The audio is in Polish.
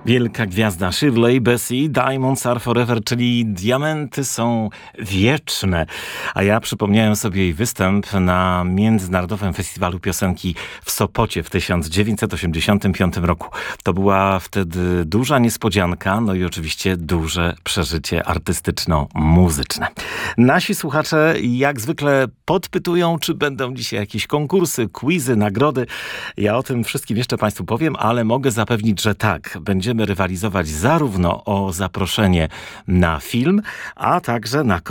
Wielka gwiazda Shirley Bassey, Diamonds are forever, czyli diamenty są wieczne. A ja przypomniałem sobie jej występ na Międzynarodowym Festiwalu Piosenki w Sopocie w 1985 roku. To była wtedy duża niespodzianka, no i oczywiście duże przeżycie artystyczno-muzyczne. Nasi słuchacze jak zwykle podpytują, czy będą dzisiaj jakieś konkursy, quizy, nagrody. Ja o tym wszystkim jeszcze Państwu powiem, ale mogę zapewnić, że tak, będziemy rywalizować zarówno o zaproszenie na film, a także na